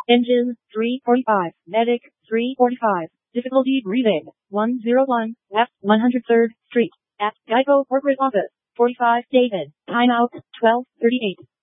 Engine, 345. Medic, 345. Difficulty breathing, 101, West 103rd Street. At Geico Corporate Office, 45 David. Timeout, 12:38.